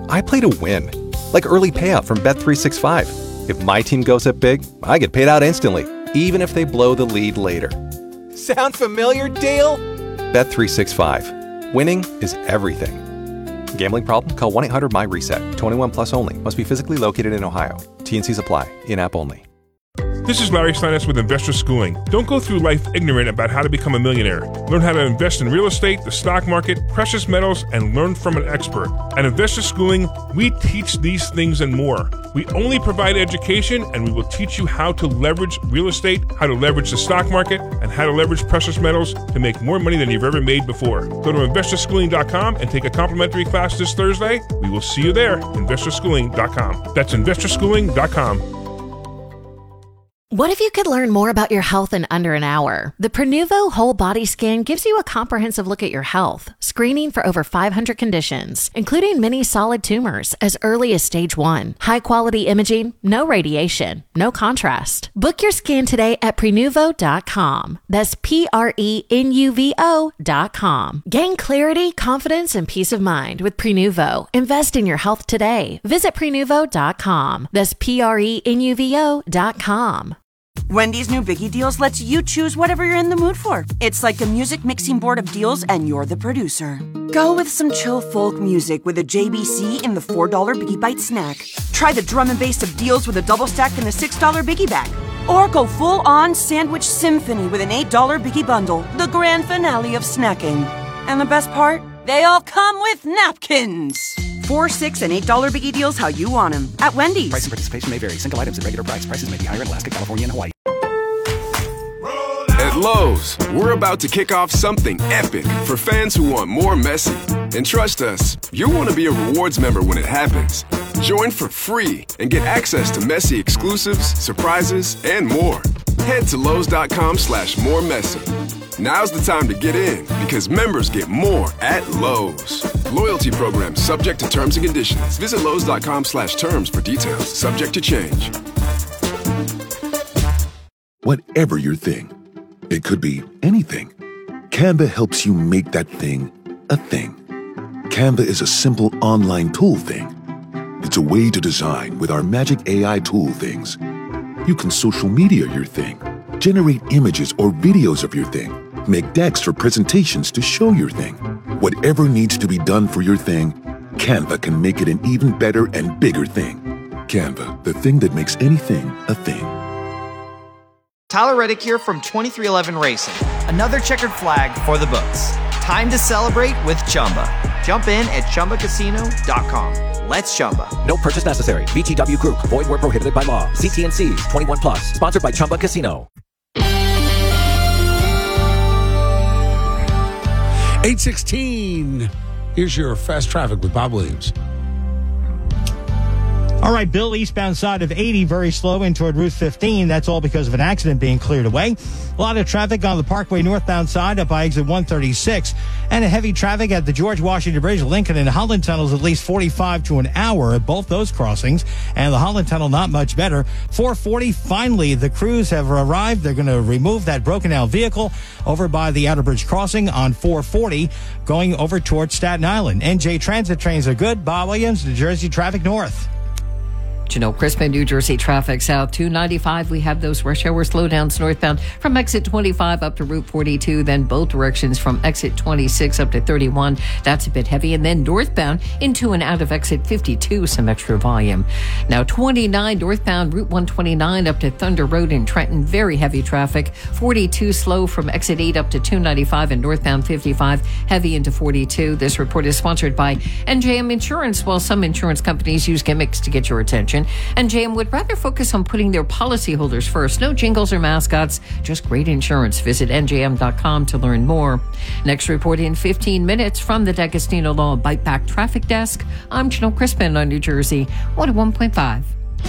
I play to win, like early payout from Bet365. If my team goes up big, I get paid out instantly, even if they blow the lead later. Sound familiar, Dale? Bet365. Winning is everything. Gambling problem? Call 1-800-MY-RESET. 21 plus only. Must be physically located in Ohio. T&Cs apply. In-app only. This is Larry Steinitz with Investor Schooling. Don't go through life ignorant about how to become a millionaire. Learn how to invest in real estate, the stock market, precious metals, and learn from an expert. At Investor Schooling, we teach these things and more. We only provide education, and we will teach you how to leverage real estate, how to leverage the stock market, and how to leverage precious metals to make more money than you've ever made before. Go to investorschooling.com and take a complimentary class this Thursday. We will see you there. Investorschooling.com. That's investorschooling.com. What if you could learn more about your health in under an hour? The Prenuvo Whole Body Scan gives you a comprehensive look at your health, screening for over 500 conditions, including many solid tumors as early as stage 1. High-quality imaging, no radiation, no contrast. Book your scan today at Prenuvo.com. That's Prenuvo.com. Gain clarity, confidence, and peace of mind with Prenuvo. Invest in your health today. Visit Prenuvo.com. That's Prenuvo.com. Wendy's new Biggie Deals lets you choose whatever you're in the mood for. It's like a music mixing board of deals, and you're the producer. Go with some chill folk music with a JBC in the $4 Biggie Bite snack. Try the drum and bass of deals with a double stack in the $6 Biggie Bag. Or go full-on sandwich symphony with an $8 Biggie Bundle, the grand finale of snacking. And the best part? They all come with napkins. $4, $6, and $8 Biggie Deals how you want them at Wendy's. Price and participation may vary. Single items at regular price. Prices may be higher in Alaska, California, and Hawaii. At Lowe's, we're about to kick off something epic for fans who want more Messi. And trust us, you'll want to be a rewards member when it happens. Join for free and get access to Messi exclusives, surprises, and more. Head to Lowe's.com/moremessy. Now's the time to get in because members get more at Lowe's. Loyalty program subject to terms and conditions. Visit Lowe's.com/terms for details. Subject to change. Whatever your thing, it could be anything. Canva helps you make that thing a thing. Canva is a simple online tool thing. It's a way to design with our magic AI tool things. You can social media your thing, generate images or videos of your thing, make decks for presentations to show your thing. Whatever needs to be done for your thing, Canva can make it an even better and bigger thing. Canva, the thing that makes anything a thing. Tyler Reddick here from 2311 Racing. Another checkered flag for the books. Time to celebrate with Chumba. Jump in at ChumbaCasino.com. Let's Chumba. No purchase necessary. VGW Group. Void where prohibited by law. CT&Cs. 21 plus. Sponsored by Chumba Casino. 8:16. Here's your fast traffic with Bob Williams. All right, Bill, eastbound side of 80, very slow in toward Route 15. That's all because of an accident being cleared away. A lot of traffic on the Parkway northbound side up by exit 136. And a heavy traffic at the George Washington Bridge, Lincoln and Holland tunnels, at least 45 to an hour at both those crossings. And the Holland tunnel, not much better. 440, finally, the crews have arrived. They're going to remove that broken out vehicle over by the Outer Bridge crossing on 440, going over towards Staten Island. NJ Transit trains are good. Bob Williams, New Jersey Traffic North. Janelle Crispin, New Jersey traffic south. 295, we have those rush hour slowdowns northbound from exit 25 up to Route 42, then both directions from exit 26 up to 31. That's a bit heavy. And then northbound into and out of exit 52, some extra volume. Now 29 northbound Route 129 up to Thunder Road in Trenton, very heavy traffic. 42 slow from exit 8 up to 295 and northbound 55, heavy into 42. This report is sponsored by NJM Insurance. While some insurance companies use gimmicks to get your attention, NJM would rather focus on putting their policyholders first. No jingles or mascots, just great insurance. Visit NJM.com to learn more. Next report in 15 minutes from the D'Agostino Law Bite Back Traffic Desk. I'm Janelle Crispin on New Jersey 101.5.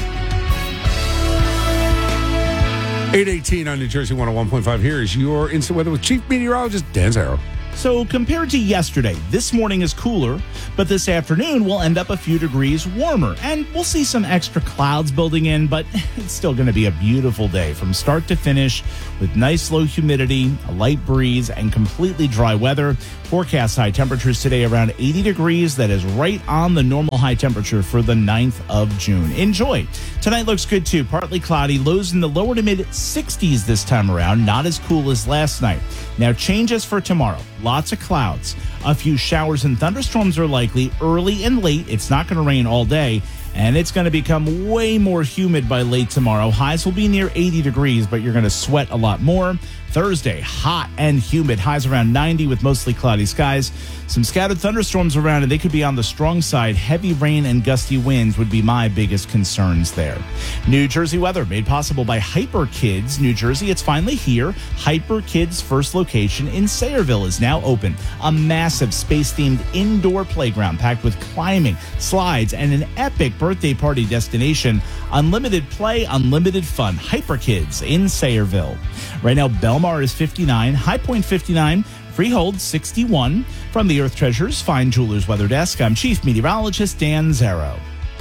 8:18 on New Jersey 101.5. Here is your instant weather with Chief Meteorologist Dan Zarrow. So compared to yesterday, this morning is cooler, but this afternoon will end up a few degrees warmer. And we'll see some extra clouds building in, but it's still going to be a beautiful day from start to finish with nice low humidity, a light breeze, and completely dry weather. Forecast high temperatures today around 80 degrees. That is right on the normal high temperature for the 9th of June. Enjoy. Tonight looks good too. Partly cloudy. Lows in the lower to mid 60s this time around. Not as cool as last night. Now changes for tomorrow. Lots of clouds. A few showers and thunderstorms are likely early and late. It's not going to rain all day. And it's going to become way more humid by late tomorrow. Highs will be near 80 degrees, but you're going to sweat a lot more. Thursday, hot and humid. Highs around 90 with mostly cloudy skies. Some scattered thunderstorms around, and they could be on the strong side. Heavy rain and gusty winds would be my biggest concerns there. New Jersey weather made possible by Hyper Kids. New Jersey, it's finally here. Hyper Kids' first location in Sayreville is now open. A massive space-themed indoor playground packed with climbing, slides, and an epic birthday party destination. Unlimited play, unlimited fun. Hyper Kids in Sayreville. Right now, Belmar is 59, High Point 59, Freehold 61. From the Earth Treasures Fine Jewelers Weather Desk, I'm Chief Meteorologist Dan Zarrow.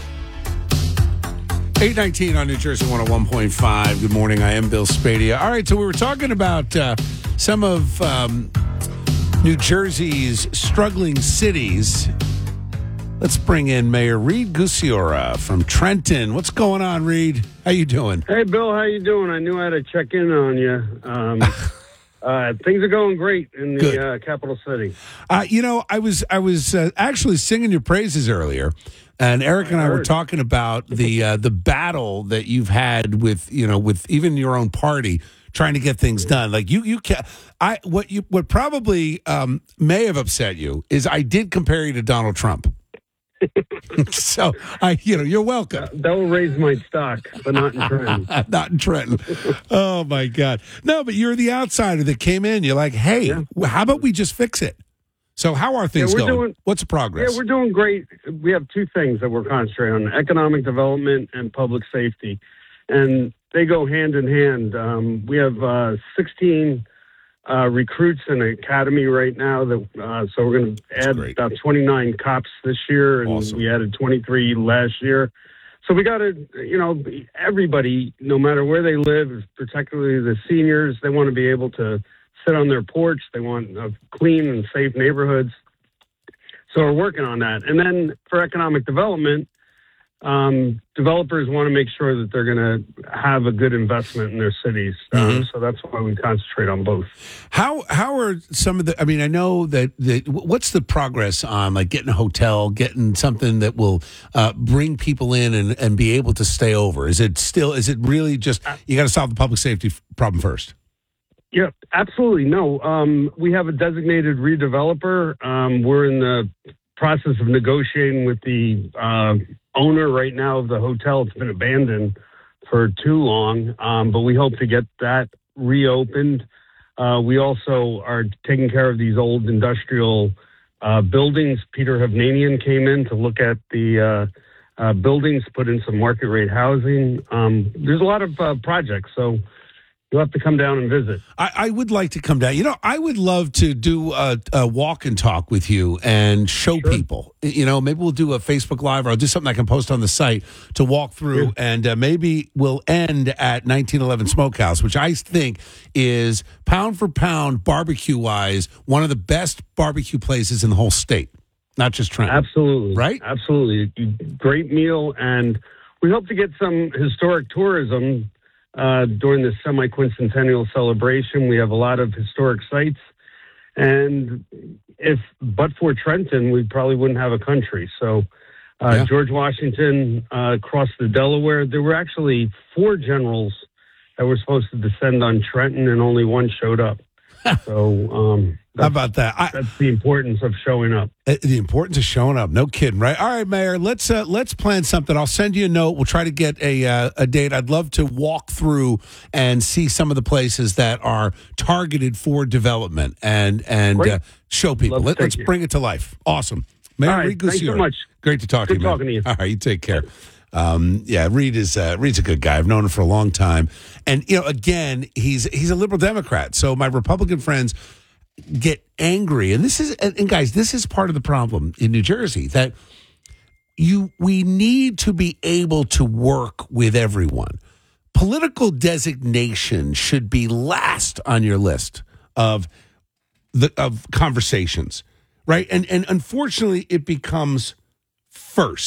8:19 on New Jersey 101.5. Good morning. I am Bill Spadia. All right, so we were talking about some of New Jersey's struggling cities. Let's bring in Mayor Reed Gusiora from Trenton. What's going on, Reed? How you doing? Hey, Bill. How you doing? I knew I had to check in on you. Things are going great in the capital city. I was actually singing your praises earlier, and Eric and I were talking about the battle that you've had with even your own party trying to get things done. Like what probably may have upset you is I did compare you to Donald Trump. So you're welcome. That will raise my stock, but not in Trenton. Not in Trenton. Oh my God! No, but you're the outsider that came in. You're like, hey, how about we just fix it? So how are things going? What's the progress? Yeah, we're doing great. We have two things that we're concentrating on: economic development and public safety, and they go hand in hand. We have 16. Recruits in the academy right now. So we're going to add about 29 cops this year, and we added 23 last year. So we got to, everybody, no matter where they live, particularly the seniors, they want to be able to sit on their porch. They want clean and safe neighborhoods. So we're working on that. And then for economic development, developers want to make sure that they're going to have a good investment in their cities. So that's why we concentrate on both. How are some of the, I know that what's the progress on like getting a hotel, getting something that will bring people in and be able to stay over? Is it really just, you got to solve the public safety problem first? Yeah, absolutely. No, we have a designated redeveloper. We're in the process of negotiating with the owner right now of the hotel. It's been abandoned for too long, but we hope to get that reopened. We also are taking care of these old industrial buildings. Peter Hovnanian came in to look at the buildings, put in some market rate housing. There's a lot of projects, so you'll have to come down and visit. I would like to come down. I would love to do a walk and talk with you and show people. Maybe we'll do a Facebook Live, or I'll do something I can post on the site to walk through, and maybe we'll end at 1911 Smokehouse, which I think is pound for pound, barbecue-wise, one of the best barbecue places in the whole state, not just Trenton. Absolutely. Right? Absolutely. Great meal, and we hope to get some historic tourism during the semi-quincentennial celebration. We have a lot of historic sites, and but for Trenton, we probably wouldn't have a country. So George Washington crossed the Delaware. There were actually 4 generals that were supposed to descend on Trenton, and only one showed up. So how about that? That's the importance of showing up. The importance of showing up. No kidding, right? All right, Mayor, let's plan something. I'll send you a note. We'll try to get a date. I'd love to walk through and see some of the places that are targeted for development and show people. Let's bring it to life. Awesome. Mayor Reed Gusiora. Thanks so much. Great to talk to you, man. Talking to you. All right, you take care. Reed's a good guy. I've known him for a long time. And, again, he's a liberal Democrat. So my Republican friends get angry. And guys, this is part of the problem in New Jersey, that we need to be able to work with everyone. Political designation should be last on your list of of conversations, right? And unfortunately, it becomes first.